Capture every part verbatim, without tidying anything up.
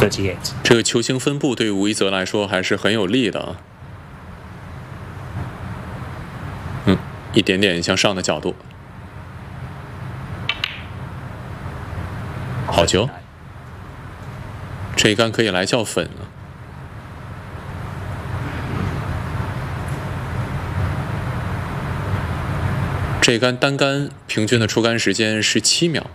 thirty-eight. 这个球形分布对吴一泽来说还是很有利的啊。嗯，一点点向上的角度，好球，这一杆可以来叫粉了。这一杆单杆平均的出杆时间是七秒。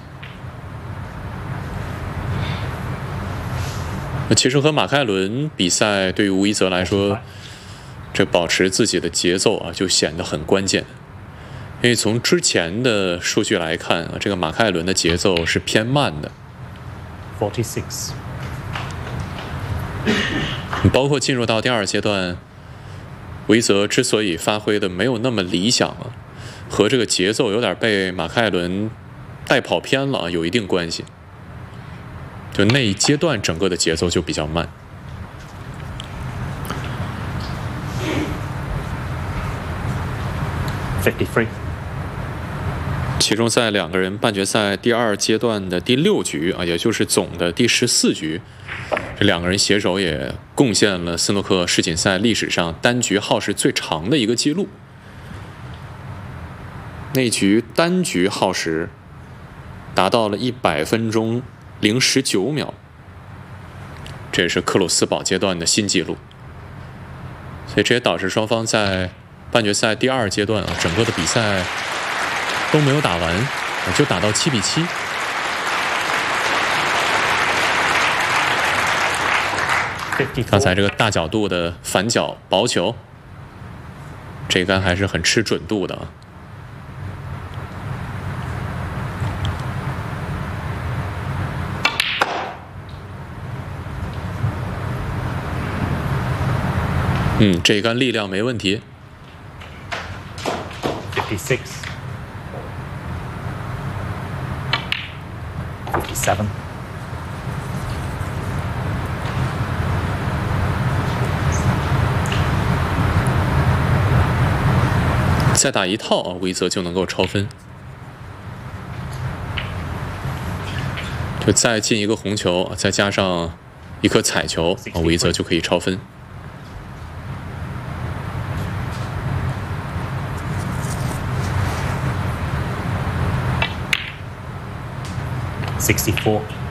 其实和马凯伦比赛，对于吴一泽来说，这保持自己的节奏啊，就显得很关键。因为从之前的数据来看啊，这个马凯伦的节奏是偏慢的。 forty-six. 包括进入到第二阶段，吴一泽之所以发挥的没有那么理想啊，和这个节奏有点被马凯伦带跑偏了啊，有一定关系。就那一阶段整个的节奏就比较慢。 fifty-three. 其中在两个人半决赛第二阶段的第六局啊，也就是总的第十四局，这两个人携手也贡献了斯诺克世锦赛历史上单局耗时最长的一个记录。那局单局耗时达到了一百分钟零十九秒，这也是克鲁斯堡阶段的新纪录。所以这也导致双方在半决赛第二阶段啊，整个的比赛都没有打完，就打到七比七。刚才这个大角度的反角薄球，这杆还是很吃准度的啊。嗯，这一杆力量没问题。 fifty-six. fifty-seven. 再打一套啊，吴一泽就能够超分。就再进一个红球，再加上一颗彩球，啊，吴一泽就可以超分。 sixty-four.